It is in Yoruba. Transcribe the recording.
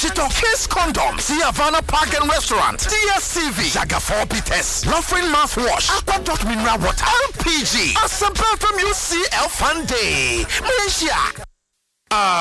Shito Kiss Condom, Havana Park and Restaurant, DSTV, Jaga 4 Peters, Loving Mouthwash, Aqua Mineral Water, LPG, Asampa from UCL Fun Day, Malaysia.